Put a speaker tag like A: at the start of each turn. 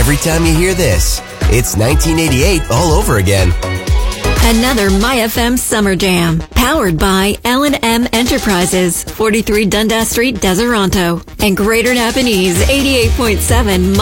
A: every time you hear this. It's 1988 all over again.
B: Another MyFM Summer Jam, powered by L&M Enterprises, 43 Dundas Street, Deseronto, and Greater Napanese, 88.7